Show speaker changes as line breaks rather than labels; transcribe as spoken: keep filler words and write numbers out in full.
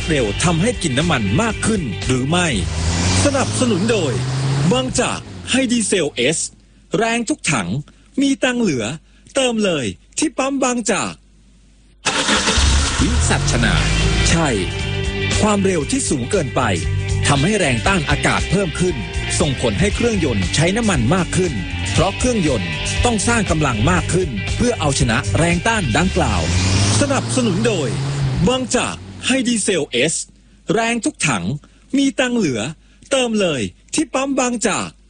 ดเร็วทำให้กินน้ำมันมากขึ้นหรือไม่สนับสนุนโดยบางจากไฮดีเซลเอสแรงทุกถังมีตังเหลือเติมเลยที่ปั๊มบางจากวิสัชนาใช่ความเร็วที่สูงเกินไปทำให้แรงต้านอากาศเพิ่มขึ้นส่งผลให้เครื่องยนต์ใช้น้ำมันมากขึ้นเพราะเครื่องยนต์ต้องสร้างกำลังมากขึ้นเพื่อเอาชนะแรงต้านดังกล่าวสนับสนุนโดยบางจากไฮดีเซลเอสแรงทุกถังมีตังเหลือเติมเลยที่ปั๊มบางจาก